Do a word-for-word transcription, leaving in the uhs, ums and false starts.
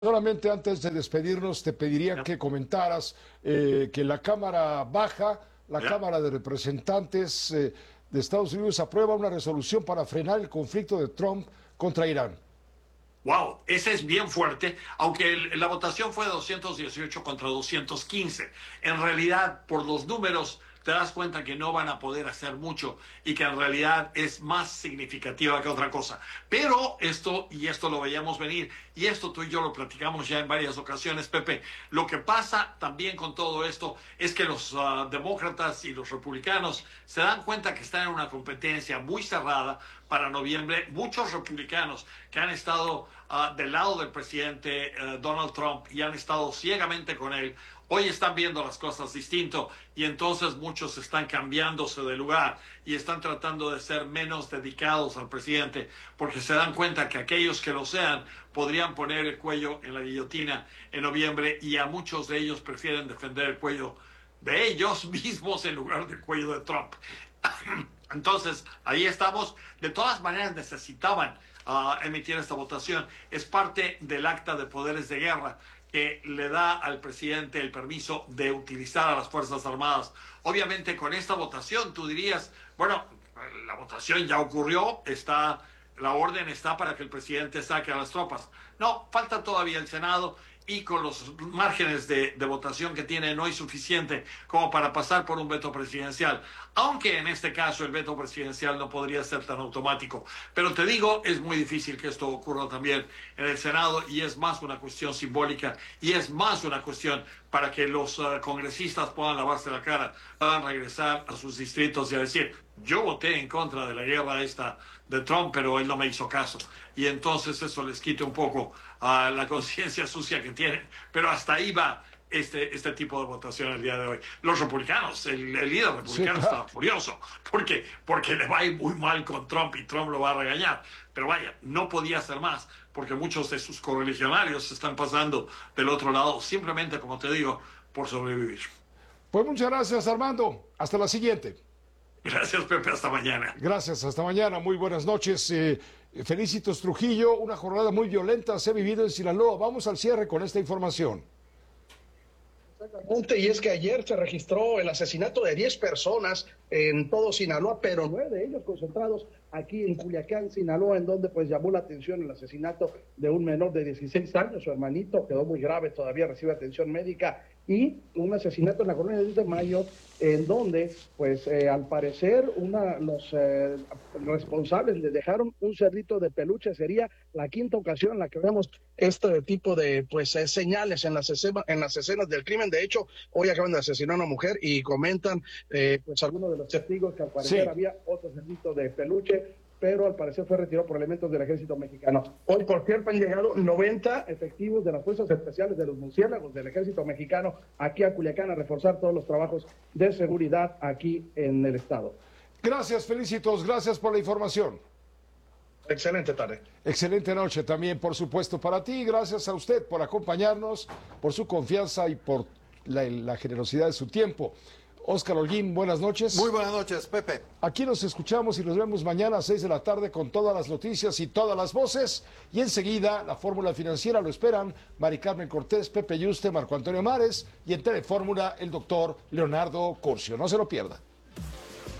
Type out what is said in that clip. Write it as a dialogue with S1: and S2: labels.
S1: Solamente antes de despedirnos te pediría que comentaras eh, que la Cámara Baja, la
S2: Ya.
S1: Cámara de Representantes eh, de Estados Unidos aprueba una resolución para frenar el conflicto de Trump contra Irán.
S2: Wow, ese es bien fuerte, aunque el- la votación fue de doscientos dieciocho contra doscientos quince. En realidad, por los números, te das cuenta que no van a poder hacer mucho y que en realidad es más significativa que otra cosa. Pero esto, y esto lo veíamos venir, y esto tú y yo lo platicamos ya en varias ocasiones, Pepe, lo que pasa también con todo esto es que los uh, demócratas y los republicanos se dan cuenta que están en una competencia muy cerrada para noviembre. Muchos republicanos que han estado uh, del lado del presidente uh, Donald Trump y han estado ciegamente con él, hoy están viendo las cosas distinto y entonces muchos están cambiándose de lugar y están tratando de ser menos dedicados al presidente porque se dan cuenta que aquellos que lo sean podrían poner el cuello en la guillotina en noviembre y a muchos de ellos prefieren defender el cuello de ellos mismos en lugar del cuello de Trump. Entonces, ahí estamos. De todas maneras, necesitaban uh, emitir esta votación. Es parte del acta de poderes de guerra que le da al presidente el permiso de utilizar a las Fuerzas Armadas. Obviamente, con esta votación, tú dirías, bueno, la votación ya ocurrió, está, la orden está para que el presidente saque a las tropas. No, falta todavía el Senado y con los márgenes de, de votación que tiene no es suficiente como para pasar por un veto presidencial, aunque en este caso el veto presidencial no podría ser tan automático. Pero te digo, es muy difícil que esto ocurra también en el Senado y es más una cuestión simbólica y es más una cuestión para que los uh, congresistas puedan lavarse la cara, puedan regresar a sus distritos y a decir, yo voté en contra de la guerra esta de Trump, pero él no me hizo caso. Y entonces eso les quita un poco a uh, la conciencia sucia que tienen. Pero hasta ahí va este, este tipo de votación el día de hoy. Los republicanos, el, el líder republicano sí, claro. Está furioso porque, porque le va a ir muy mal con Trump y Trump lo va a regañar. Pero vaya, no podía hacer más porque muchos de sus correligionarios se están pasando del otro lado, simplemente, como te digo, por sobrevivir.
S1: Pues muchas gracias, Armando. Hasta la siguiente.
S2: Gracias, Pepe. Hasta mañana.
S1: Gracias. Hasta mañana. Muy buenas noches. Eh, Felicitos Trujillo. Una jornada muy violenta se ha vivido en Sinaloa. Vamos al cierre con esta información.
S3: Y es que ayer se registró el asesinato de diez personas en todo Sinaloa, pero nueve de ellos concentrados aquí en Culiacán, Sinaloa, en donde pues llamó la atención el asesinato de un menor de dieciséis años. Su hermanito quedó muy grave, todavía recibe atención médica, y un asesinato en la colonia diez de mayo, en donde pues eh, al parecer una, los eh, responsables le dejaron un cerdito de peluche. Sería la quinta ocasión en la que vemos este tipo de pues eh, señales en las, escenas, en las escenas del crimen. De hecho, hoy acaban de asesinar a una mujer y comentan eh, pues algunos de los testigos que al parecer sí. había otro cerdito de peluche, pero al parecer fue retirado por elementos del ejército mexicano. Hoy, por cierto, han llegado noventa efectivos de las fuerzas especiales de los murciélagos del ejército mexicano aquí a Culiacán a reforzar todos los trabajos de seguridad aquí en el estado.
S1: Gracias, Felicitos, gracias por la información.
S3: Excelente tarde.
S1: Excelente noche también, por supuesto, para ti. Gracias a usted por acompañarnos, por su confianza y por la, la generosidad de su tiempo. Óscar Holguín, buenas noches.
S4: Muy buenas noches, Pepe.
S1: Aquí nos escuchamos y nos vemos mañana a seis de la tarde con todas las noticias y todas las voces. Y enseguida, la Fórmula Financiera lo esperan Mari Carmen Cortés, Pepe Yuste, Marco Antonio Mares y en Telefórmula el doctor Leonardo Curcio. No se lo pierda.